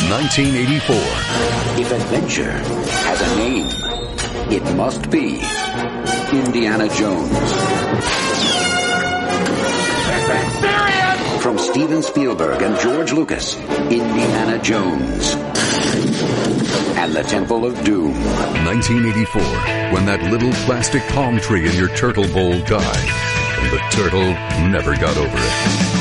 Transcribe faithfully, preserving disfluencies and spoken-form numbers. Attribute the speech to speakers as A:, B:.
A: nineteen eighty-four.
B: If adventure has a name, it must be Indiana Jones. Experience! From Steven Spielberg and George Lucas, Indiana Jones and the Temple of Doom.
A: nineteen eighty-four, when that little plastic palm tree in your turtle bowl died, and the turtle never got over it.